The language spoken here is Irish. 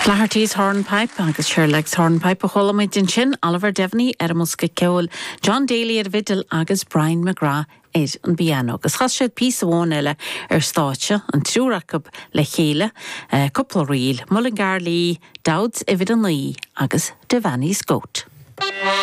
Flaherty's Hornpipe agus Sherlock's Hornpipe a cholamid in sin Oliver Devaney Musca Ceol, John Daly Vidal agus Brian McGrath an piano. Agus chas siad pís amháin eile stáitse an trúracab le chéile, couple riil, Mullingar Lee, Dowds Ivid an Lee agus Devaney's Goat.